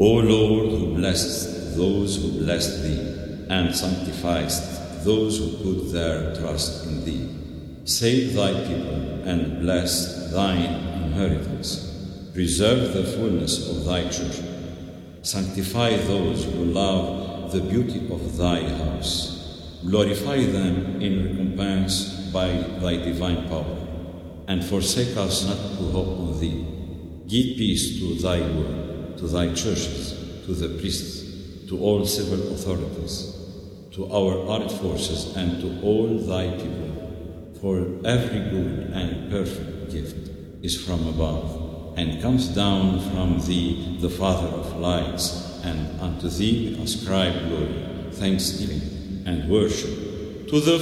O Lord, who blessest those who bless thee, and sanctifiest those who put their trust in thee, save thy people and bless thine inheritance. Preserve the fullness of thy church. Sanctify those who love the beauty of thy house. Glorify them in recompense by thy divine power, and forsake us not to hope on thee. Give peace to thy word, to thy churches, to the priests, to all civil authorities, to our armed forces, and to all thy people. For every good and perfect gift is from above, and comes down from thee, the Father of lights, and unto thee we ascribe glory, thanksgiving, and worship, to the